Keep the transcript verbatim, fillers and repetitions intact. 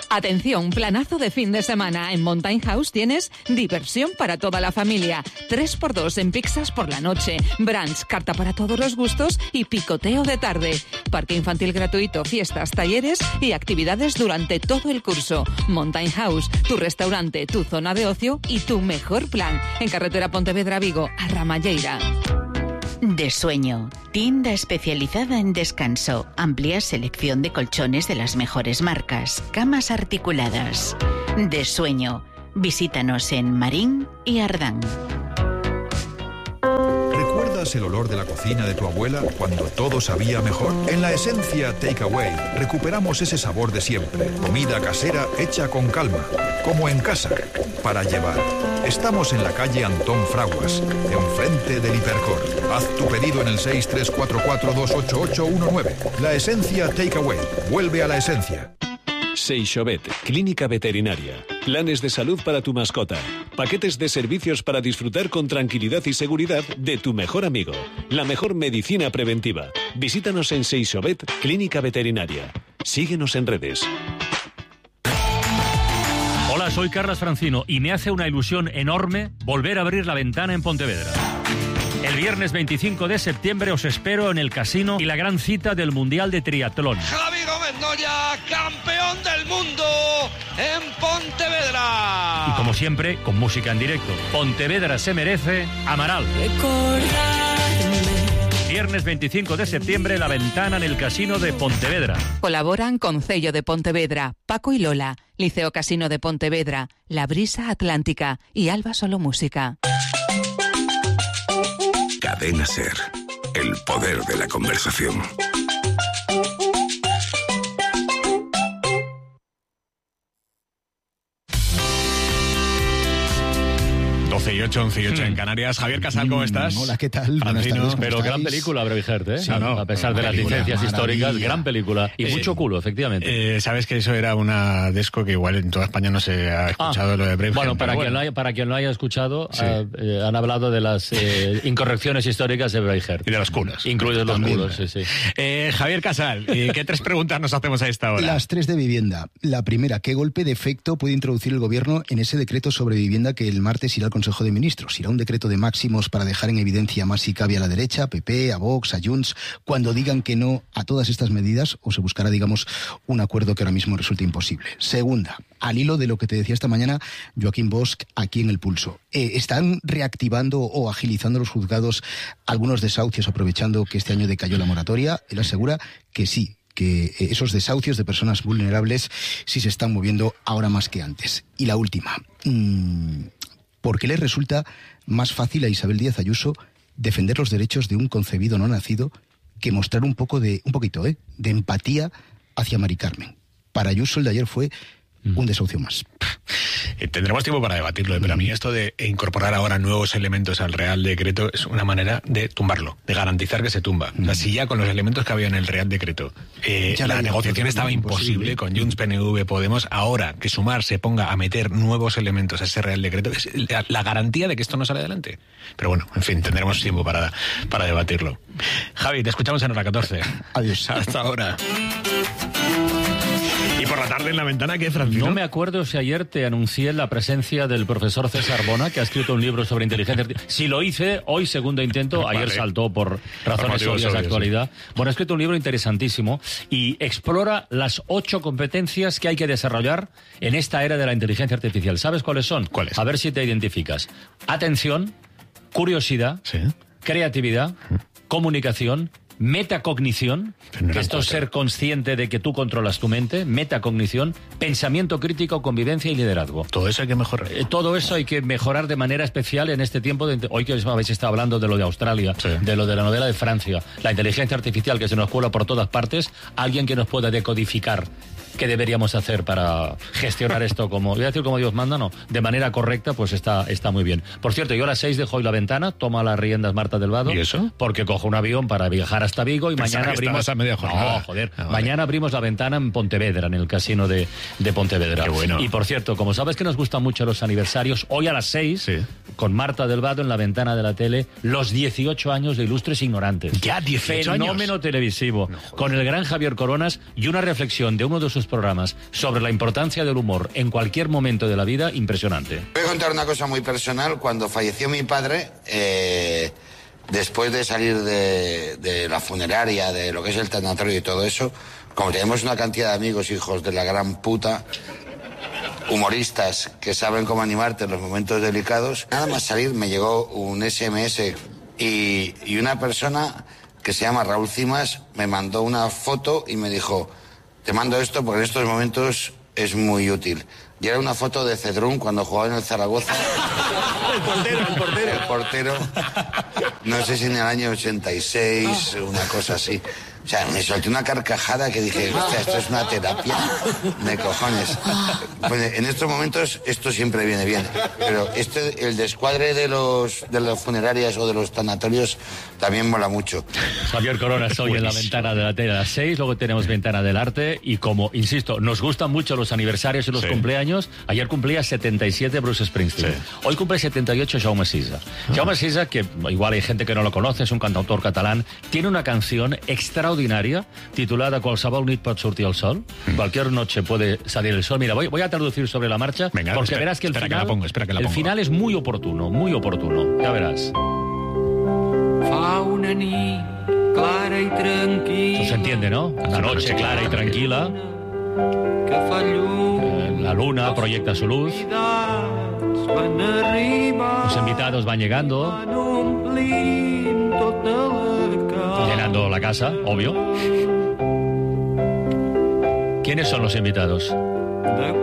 Atención, planazo de fin de semana. En Mountain House tienes diversión para toda la familia. tres por dos en pizzas por la noche, brunch, carta para todos los gustos y picoteo de tarde. Parque infantil gratuito, fiestas, talleres y actividades durante todo el curso. Mountain House, tu restaurante, tu zona de ocio y tu mejor plan. En carretera Pontevedra-Vigo, a Ramalleira. De Sueño, tienda especializada en descanso, amplia selección de colchones de las mejores marcas, camas articuladas. De Sueño, visítanos en Marín y Ardán. ¿Recuerdas el olor de la cocina de tu abuela cuando todo sabía mejor? En la Esencia Takeaway recuperamos ese sabor de siempre. Comida casera hecha con calma, como en casa, para llevar. Estamos en la calle Antón Fraguas, enfrente del Hipercor. Haz tu pedido en el seis tres cuatro cuatro dos ocho ocho uno nueve. La Esencia Takeaway. Vuelve a la esencia. Seixovet, clínica veterinaria. Planes de salud para tu mascota. Paquetes de servicios para disfrutar con tranquilidad y seguridad de tu mejor amigo. La mejor medicina preventiva. Visítanos en Seixovet, clínica veterinaria. Síguenos en redes. Hola, soy Carlas Francino y me hace una ilusión enorme volver a abrir La Ventana en Pontevedra. El viernes veinticinco de septiembre os espero en el casino y la gran cita del Mundial de Triatlón. Javi Gómez Noya, campeón del mundo en Pontevedra. Y como siempre, con música en directo. Pontevedra se merece Amaral. Viernes veinticinco de septiembre, La Ventana en el Casino de Pontevedra. Colaboran Concello de Pontevedra, Paco y Lola, Liceo Casino de Pontevedra, La Brisa Atlántica y Alba Solo Música. Cadena Ser, el poder de la conversación. doce y ocho, once y ocho en Canarias. Javier Casal, ¿cómo estás? Hola, ¿qué tal? Buenas Francino. tardes, ¿cómo Pero estáis? gran película, Braveheart, ¿eh? Sí, no, a pesar de las película, licencias históricas, maravilla. gran película. Y Eh, mucho culo, efectivamente. Eh, Sabes que eso era una desco que igual en toda España no se ha escuchado, Ah, lo de Braveheart. Bueno, para, pero Quien lo haya, para quien lo haya escuchado, Sí. eh, eh, han hablado de las eh, incorrecciones históricas de Braveheart. Y de los culos. Incluidos los También. culos, sí, sí. Eh, Javier Casal, eh, ¿qué tres preguntas nos hacemos a esta hora? Las tres de vivienda. La primera, ¿qué golpe de efecto puede introducir el gobierno en ese decreto sobre vivienda que el martes irá al Consejo de Ministros? ¿Irá un decreto de máximos para dejar en evidencia más si cabe a la derecha, a P P, a Vox, a Junts, cuando digan que no a todas estas medidas, o se buscará, digamos, un acuerdo que ahora mismo resulta imposible? Segunda, al hilo de lo que te decía esta mañana Joaquín Bosch aquí en El Pulso. Eh, ¿Están reactivando o agilizando los juzgados algunos desahucios aprovechando que este año decayó la moratoria? Él asegura que sí, que esos desahucios de personas vulnerables sí se están moviendo ahora más que antes. Y la última, mmm, ¿por qué le resulta más fácil a Isabel Díaz Ayuso defender los derechos de un concebido no nacido que mostrar un poco de, un poquito, ¿eh? de empatía hacia Mari Carmen? Para Ayuso el de ayer fue un desahucio más. Eh, tendremos tiempo para debatirlo, eh, pero a mí esto de incorporar ahora nuevos elementos al Real Decreto es una manera de tumbarlo, de garantizar que se tumba. Mm. O sea, si ya con los elementos que había en el Real Decreto eh, la, la negociación estaba imposible, imposible con Junts, P N V, Podemos, ahora que Sumar se ponga a meter nuevos elementos a ese Real Decreto es la, la garantía de que esto no sale adelante. Pero bueno, en fin, tendremos tiempo para, para debatirlo. Javi, te escuchamos en hora catorce. Adiós. Hasta ahora. Y por la tarde en La Ventana, ¿qué, Francino? No me acuerdo si ayer te anuncié la presencia del profesor César Bona, que ha escrito un libro sobre inteligencia artificial. Si lo hice, hoy segundo intento, vale. Ayer saltó por razones por obvias de actualidad. Sí. Bueno, ha escrito un libro interesantísimo y explora las ocho competencias que hay que desarrollar en esta era de la inteligencia artificial. ¿Sabes cuáles son? ¿Cuáles? A ver si te identificas. Atención, curiosidad, ¿sí? creatividad, ¿sí? comunicación, metacognición, no que esto es ser consciente de que tú controlas tu mente, metacognición, pensamiento crítico, convivencia y liderazgo. Todo eso hay que mejorar. Eh, todo eso hay que mejorar de manera especial en este tiempo. De, hoy que habéis estado hablando de lo de Australia, sí. de lo de la novela de Francia, la inteligencia artificial que se nos cuela por todas partes, alguien que nos pueda decodificar qué deberíamos hacer para gestionar esto como, voy a decir como Dios manda, no, de manera correcta, pues está, está muy bien. Por cierto, yo a las seis dejo hoy La Ventana, toma las riendas Marta del Vado. ¿Y eso? Porque cojo un avión para viajar hasta Vigo y Pensaba mañana abrimos... A media jornada. No, joder. Ah, vale. Mañana abrimos La Ventana en Pontevedra, en el casino de, de Pontevedra. Qué bueno. Y por cierto, como sabes que nos gustan mucho los aniversarios, hoy a las seis, sí. con Marta del Vado en La Ventana de la Tele, los dieciocho años de Ilustres Ignorantes. Ya, dieciocho Fenómeno años. televisivo, no, con el gran Javier Coronas y una reflexión de uno de sus programas sobre la importancia del humor en cualquier momento de la vida, impresionante. Voy a contar una cosa muy personal. Cuando falleció mi padre, eh, después de salir de, de la funeraria, de lo que es el tanatorio y todo eso, como tenemos una cantidad de amigos, hijos de la gran puta, humoristas que saben cómo animarte en los momentos delicados, nada más salir me llegó un ese eme ese y, y una persona que se llama Raúl Cimas me mandó una foto y me dijo: te mando esto porque en estos momentos es muy útil. Y era una foto de Cedrún cuando jugaba en el Zaragoza. El portero, el portero. El portero. No sé si en el año ochenta y seis, una cosa así. O sea, me solté una carcajada que dije, hostia, esto es una terapia de cojones. Pues en estos momentos esto siempre viene bien. Pero este, el descuadre de los de las funerarias o de los tanatorios también mola mucho. Javier Coronas hoy en la ventana de la tele a las seis, luego tenemos ventana del arte y como, insisto, nos gustan mucho los aniversarios y los sí. cumpleaños. Ayer cumplía setenta y siete Bruce Springsteen. Sí. Hoy cumple setenta y ocho Jaume Sisa. Ah. Jaume Sisa, que igual hay gente que no lo conoce, es un cantautor catalán, tiene una canción extraordinaria titulada Qualsevol nit pot sortir el sol. Mm. Cualquier noche puede salir el sol. Mira, voy, voy a traducir sobre la marcha. Venga, porque espera, verás que el espera final, que la pongo, espera que la el pongo. final es muy oportuno, muy oportuno. Ya verás. Fa una nit clara y tranquila. Eso se entiende, ¿no? Una noche clara y tranquila. Que fa llum. Eh, la luna proyecta su luz. Los invitados van llegando. Llenando la casa, obvio. ¿Quiénes son los invitados?